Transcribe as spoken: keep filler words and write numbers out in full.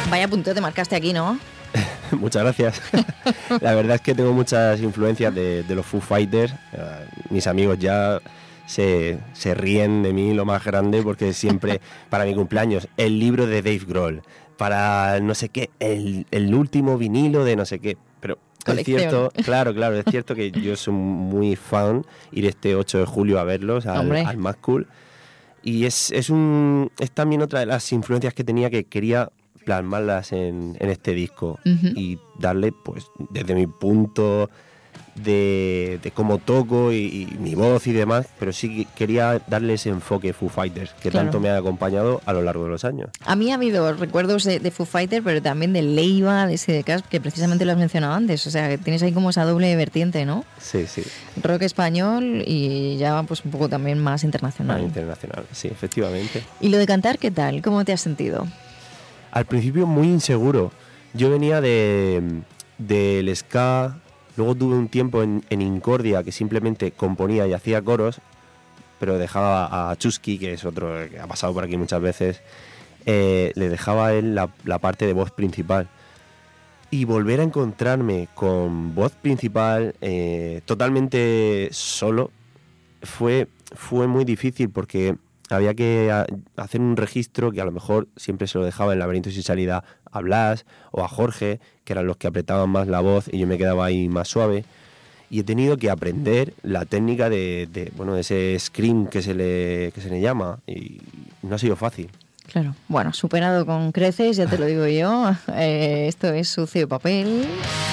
Vaya punto te marcaste aquí, ¿no? Muchas gracias. La verdad es que tengo muchas influencias de, de los Foo Fighters. Uh, mis amigos ya se, se ríen de mí lo más grande porque siempre, para mi cumpleaños, el libro de Dave Grohl, para no sé qué, el, el último vinilo de no sé qué. Pero Colección. Es cierto, claro, claro, es cierto que yo soy muy fan, ir este ocho de julio a verlos al, al Mad Cool. Y es, es, un, es también otra de las influencias que tenía que quería plasmarlas en, en este disco uh-huh. y darle, pues, desde mi punto de, de cómo toco y, y mi voz y demás, pero sí quería darle ese enfoque Foo Fighters que claro. tanto me ha acompañado a lo largo de los años. A mí ha habido recuerdos de, de Foo Fighters, pero también de Leiva, de S D K, que precisamente lo has mencionado antes, o sea, que tienes ahí como esa doble vertiente, ¿no? Sí, sí. Rock español y ya pues un poco también más internacional. Más internacional, sí, efectivamente. ¿Y lo de cantar qué tal? ¿Cómo te has sentido? Al principio muy inseguro. Yo venía de del ska, luego tuve un tiempo en, en Incordia que simplemente componía y hacía coros, pero dejaba a Chusky, que es otro que ha pasado por aquí muchas veces, eh, le dejaba a él la, la parte de voz principal. Y volver a encontrarme con voz principal eh, totalmente solo fue, fue muy difícil porque había que a, hacer un registro que a lo mejor siempre se lo dejaba en Laberinto sin salida a Blas o a Jorge, que eran los que apretaban más la voz y yo me quedaba ahí más suave. Y he tenido que aprender la técnica de, de bueno, de ese scream que se le que se le llama y no ha sido fácil. Claro, bueno, superado con creces, ya te lo digo yo. Eh, esto es Sucio Papel.